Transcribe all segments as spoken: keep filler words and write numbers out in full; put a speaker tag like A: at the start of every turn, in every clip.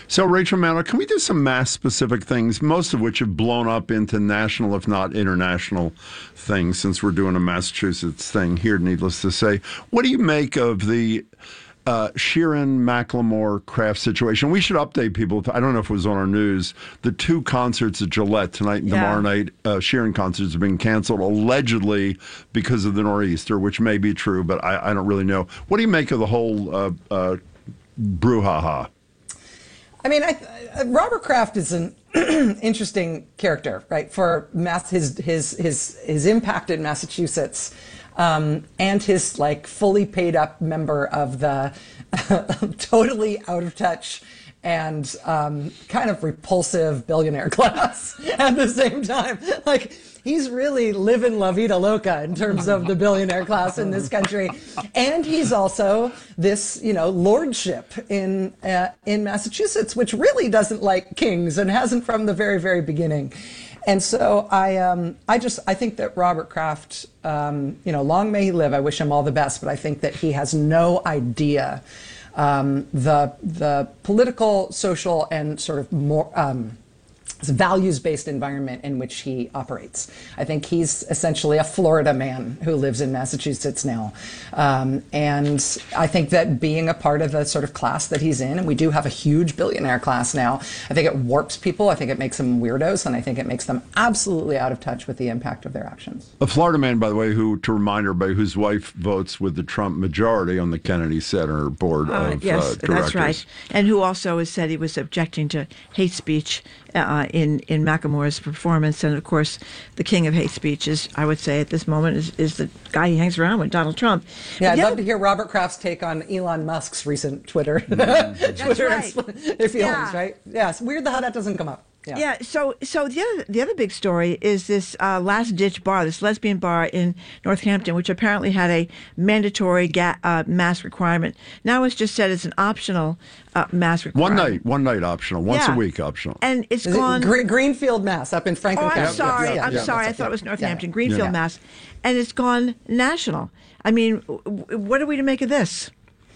A: So, Rachel Maddow, can we do some mass-specific things, most of which have blown up into national, if not international, things, since we're doing a Massachusetts thing here, needless to say. What do you make of the uh, Sheeran, Macklemore, Kraft situation? We should update people. I don't know if it was on our news. The two concerts at Gillette tonight and
B: yeah.
A: tomorrow night, uh, Sheeran concerts have been canceled, allegedly because of the nor'easter, which may be true, but I, I don't really know. What do you make of the whole uh, uh, brouhaha?
C: I mean, I, uh, Robert Kraft is an interesting character, right? For mass, his his his his impact in Massachusetts, um, and his like fully paid up member of the totally out of touch and um, kind of repulsive billionaire class at the same time. Like, he's really living La Vida Loca in terms of the billionaire class in this country. And he's also this, you know, lordship in uh, in Massachusetts, which really doesn't like kings and hasn't from the very, very beginning. And so I um, I just, I think that Robert Kraft, um, you know, long may he live. I wish him all the best. But I think that he has no idea um, the the political, social, and sort of more um, values-based environment in which he operates. I think he's essentially a Florida man who lives in Massachusetts now. Um, and I think that being a part of the sort of class that he's in, and we do have a huge billionaire class now, I think it warps people. I think it makes them weirdos, and I think it makes them absolutely out of touch with the impact of their actions.
A: A Florida man, by the way, who, to remind everybody, whose wife votes with the Trump majority on the Kennedy Center board
B: uh,
A: of
B: yes,
A: uh, directors.
B: That's right. And who also has said he was objecting to hate speech uh, in, in Macklemore's performance. And, of course, the king of hate speech is, I would say, at this moment, is, is the guy he hangs around with, Donald Trump.
C: Yeah, I'd
B: yeah.
C: love to hear Robert Kraft's take on Elon Musk's recent Twitter,
B: Mm-hmm.
C: Twitter
B: right.
C: feelings,
B: Yeah.
C: right? Yeah, it's weird how that doesn't come up. Yeah.
B: Yeah. So, so the other the other big story is this uh, last ditch bar, this lesbian bar in Northampton, which apparently had a mandatory ga- uh, mask requirement. Now it's just said it's an optional uh, mask
A: One
B: requirement.
A: night, one night optional, once
B: Yeah.
A: a week optional.
B: And it's
C: Is it
B: gone.
C: Gre- Greenfield, Mass, up in Franklin
B: Oh, I'm
C: County.
B: sorry.
C: Yeah,
B: I'm
C: yeah,
B: sorry. I
C: that's
B: thought it was
C: yeah.
B: Northampton,
C: Yeah.
B: Greenfield,
C: Yeah.
B: Mass, and it's gone national. I mean, w- what are we to make of this?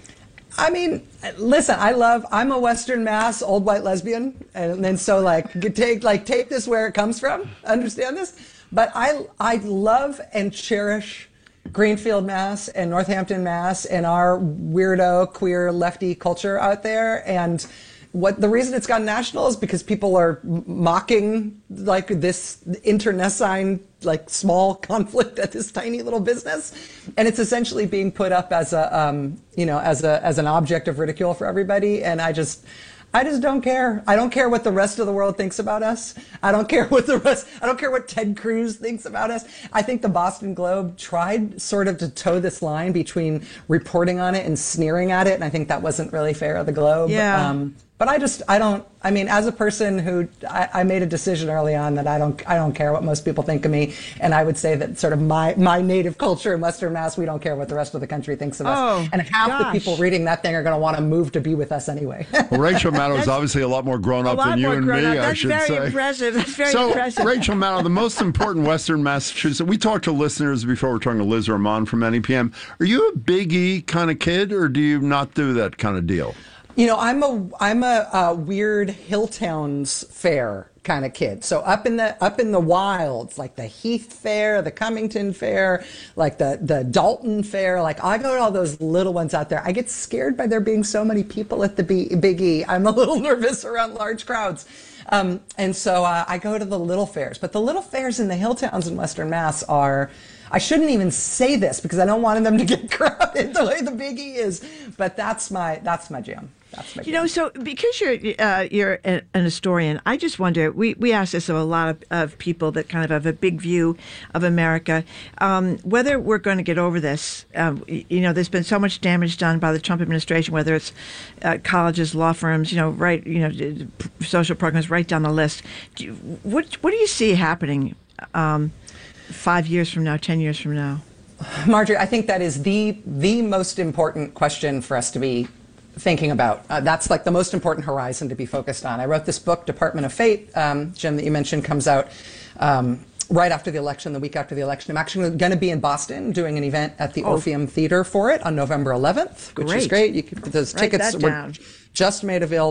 C: I mean, listen, I love, I'm a Western Mass old white lesbian. And then so like, get- take, like, take this where it comes from. Understand this? But I, I love and cherish Greenfield, Mass and Northampton, Mass and our weirdo, queer, lefty culture out there. And what the reason it's gone national is because people are m- mocking like this internecine, like small conflict at this tiny little business, and it's essentially being put up as a, um, you know, as a as an object of ridicule for everybody. And I just, I just don't care. I don't care what the rest of the world thinks about us. I don't care what the rest. I don't care what Ted Cruz thinks about us. I think the Boston Globe tried sort of to toe this line between reporting on it and sneering at it, and I think that wasn't really fair of the Globe.
B: Yeah.
C: Um, But I just, I don't, I mean, as a person who, I, I made a decision early on that I don't, I don't care what most people think of me. And I would say that sort of my, my native culture in Western Mass, we don't care what the rest of the country thinks of us.
B: Oh,
C: and half
B: gosh.
C: the people reading that thing are going to want to move to be with us anyway.
A: Well, Rachel Maddow is obviously a lot more grown
B: A
A: up
B: lot
A: than you
B: more
A: and
B: grown
A: me,
B: up.
A: I
B: That's
A: should
B: very
A: say.
B: impressive. That's very
A: so,
B: impressive.
A: Rachel Maddow, the most important Western Massachusetts, we talked to listeners before, we're talking to Liz Ramon from N E P M. Are you a Big E kind of kid, or do you not do that kind of deal?
C: You know, I'm a I'm a, uh weird Hilltowns fair kind of kid. So up in the up in the wilds, like the Heath Fair, the Cummington Fair, like the the Dalton Fair. Like I go to all those little ones out there. I get scared by there being so many people at the B, Big E. I'm a little nervous around large crowds. Um, and so uh, I go to the little fairs. But the little fairs in the Hilltowns in Western Mass are, I shouldn't even say this because I don't want them to get crowded the way the Big E is. But that's my that's my jam. That's my
B: You know, so because you're uh, you're a- an historian, I just wonder. We, we ask this of a lot of, of people that kind of have a big view of America, um, whether we're going to get over this. Um, y- you know, there's been so much damage done by the Trump administration, whether it's uh, colleges, law firms, you know, right, you know, d- d- social programs, right down the list. Do you, what what do you see happening um, five years from now, ten years from now?
C: Marjorie, I think that is the the most important question for us to be thinking about. Uh, that's like the most important horizon to be focused on. I wrote this book, Department of Fate, um, Jim, that you mentioned, comes out um, right after the election, the week after the election. I'm actually going to be in Boston doing an event at the
B: Oh.
C: Orpheum Theater for it on November eleventh, which
B: Great.
C: is great. You can, those
B: Write
C: tickets
B: that
C: were
B: down.
C: just made available